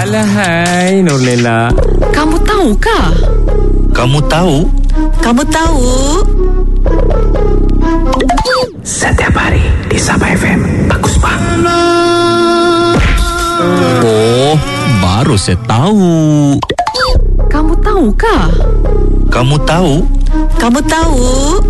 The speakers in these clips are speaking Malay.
Alahai Nurlela. Kamu tahu kah? Kamu tahu? Kamu tahu? Setiap hari di Sabah FM. Bagus bang. Oh, baru saya tahu. Kamu tahu kah? Kamu tahu? Kamu tahu?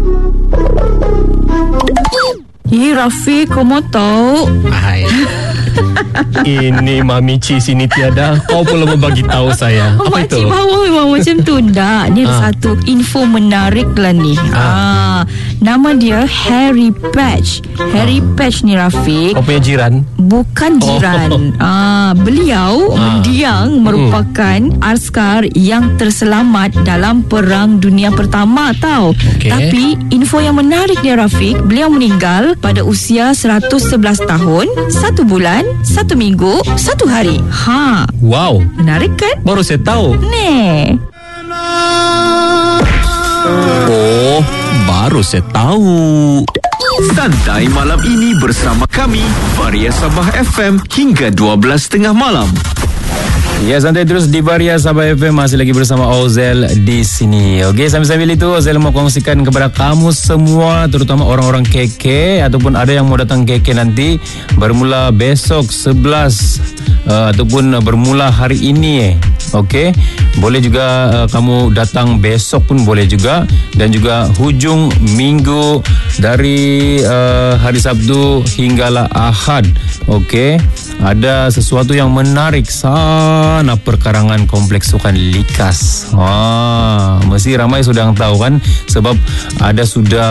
Rafiq, kamu tahu? Hai. Ini Mami Ci sini tiada. Kau pula membagi tahu saya. Apa itu? Makcik bawah memang macam tu. Tak, ni ada satu info menarik lah ni. Nama dia Harry Patch. Harry Patch ni, Rafiq, Kau punya jiran? bukan jiran. Beliau mendiang merupakan askar yang terselamat dalam Perang Dunia Pertama tau. Okey. Tapi info yang menarik dia, Rafiq, beliau meninggal pada usia 111 tahun, 1 bulan, 1 minggu, 1 hari. Wow, Menarik kan? baru saya tahu. Nih. Oh, baru saya tahu. Santai malam ini bersama kami, Varia Sabah FM hingga 12.30 malam. Ya, santai terus di Varia Sabah FM. Masih lagi bersama Ozel di sini. Okey, sambil-sambil itu Ozel mau kongsikan kepada kamu semua, terutama orang-orang KK ataupun ada yang mau datang KK nanti, bermula besok 11 ataupun bermula hari ini. Okey, boleh juga kamu datang besok pun boleh juga, dan juga hujung minggu dari hari Sabtu hinggalah Ahad. Okey, ada sesuatu yang menarik sana perkarangan Kompleks Sukan Likas. Mesti ramai sudah tahu kan, sebab ada sudah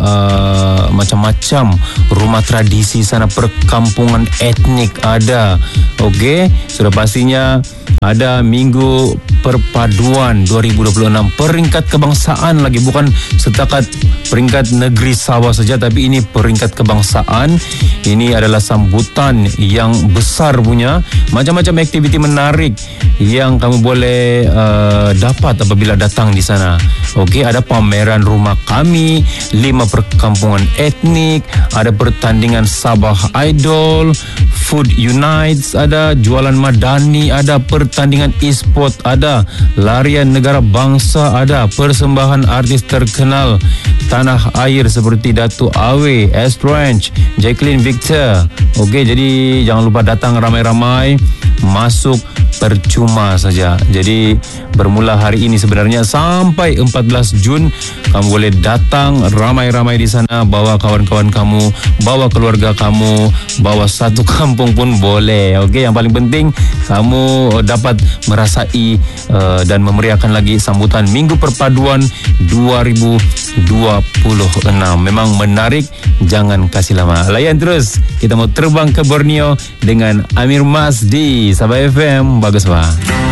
macam-macam rumah tradisi sana, perkampungan etnik ada. Okey, sudah pastinya ada Minggu Perpaduan 2026, peringkat kebangsaan lagi, bukan setakat peringkat negeri Sabah saja, tapi ini peringkat kebangsaan. Ini adalah sambutan yang besar punya, macam-macam aktiviti menarik yang kamu boleh dapat apabila datang di sana. Okey, ada pameran rumah kami, 5 perkampungan etnik, ada pertandingan Sabah Idol, Food Unites, ada jualan madani, ada pertandingan e-sport, ada larian negara bangsa, ada persembahan artis terkenal tanah air seperti Datuk Awe, Estrange, Jacqueline Victor. Okey, jadi jangan lupa datang ramai-ramai, masuk percuma saja. Jadi bermula hari ini sebenarnya sampai 14 Jun kamu boleh datang ramai-ramai di sana, bawa kawan-kawan kamu, bawa keluarga kamu, bawa satu kampung pun boleh. Okey, yang paling penting kamu dapat merasai dan memeriahkan lagi sambutan Minggu Perpaduan 2026. Memang menarik, jangan kasih lama. Layan terus, kita mau terbang ke Borneo dengan Amir Mas di Sabah FM. Bagus, Pak.